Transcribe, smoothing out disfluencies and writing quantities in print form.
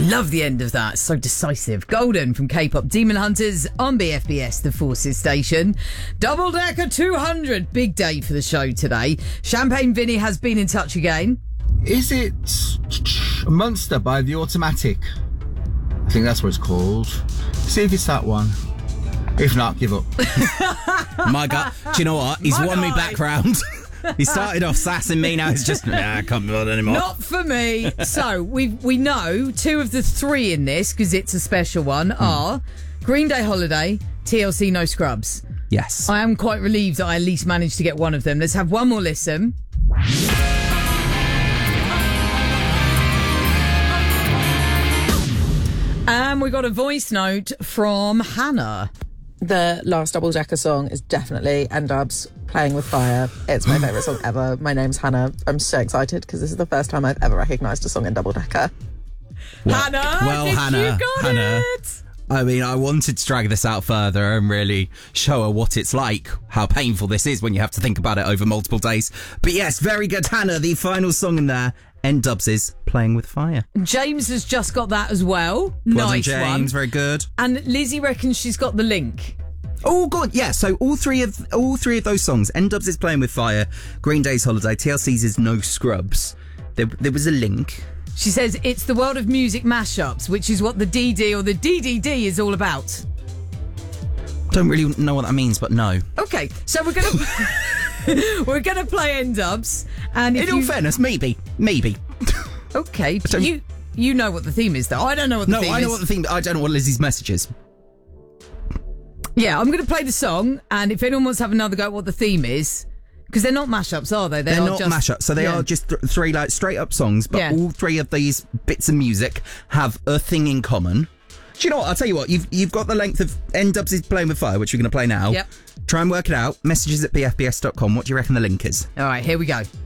love the end of that. So decisive. Golden from K-pop Demon Hunters on BFBS, the Forces station. Double Decker 200. Big day for the show today. Champagne Vinny has been in touch again. Is it Monster by The Automatic? I think that's what it's called. See if it's that one. If not, give up. My God. Do you know what? He's won me back round. He started off sassing me, now he's just, I can't be bothered anymore. Not for me. So, we know two of the three in this, because it's a special one, are Green Day Holiday, TLC No Scrubs. Yes. I am quite relieved that I at least managed to get one of them. Let's have one more listen. And we got a voice note from Hannah. The last Double Decker song is definitely N-Dubs, Playing with Fire. It's my favourite song ever. My name's Hannah. I'm so excited because this is the first time I've ever recognised a song in Double Decker. Hannah, you got it. I mean, I wanted to drag this out further and really show her what it's like, how painful this is when you have to think about it over multiple days. But yes, very good, Hannah. The final song in there, N-Dubs is Playing with Fire. James has just got that as well. Well Nice done, one. James. Very good. And Lizzie reckons she's got the link. Oh, good. Yeah, so all three of those songs, N-Dubs is Playing with Fire, Green Day's Holiday, TLC's is No Scrubs. There was a link. She says it's the world of music mashups, which is what the DD or the DDD is all about. Don't really know what that means, but no. Okay, so we're gonna play N-Dubs, and In all fairness, maybe. Okay, you know what the theme is, though. I don't know what the theme is. No, I know what the theme. I don't know what Lizzie's message is. Yeah, I'm going to play the song, and if anyone wants to have another go at what the theme is, because they're not mashups, are they? They're not mashups, so they are just three like straight up songs, but all three of these bits of music have a thing in common. Do you know what? I'll tell you what, you've got the length of N-Dubs is Playing with Fire, which we're going to play now. Yep. Try and work it out. Messages at bfbs.com. What do you reckon the link is? All right, here we go.